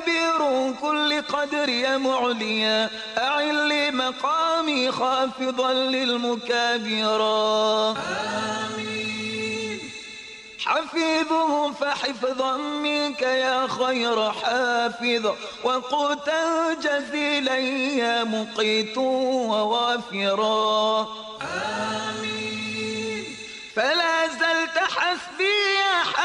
كبير كل قدر يا معليا أعل لي مقامي خافضا للمكابرا حفيظه فحفظا منك يا خير حافظ وقوتا جزيلا يا مقيت ووافرا